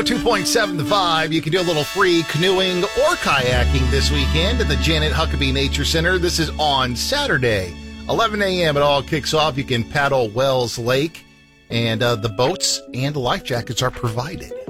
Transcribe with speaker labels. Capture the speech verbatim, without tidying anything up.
Speaker 1: two point seven The Vibe. You can do a little free canoeing or kayaking this weekend at the Janet Huckabee Nature Center. This is on Saturday, eleven a.m. It all kicks off. You can paddle Wells Lake, and uh, the boats and life jackets are provided.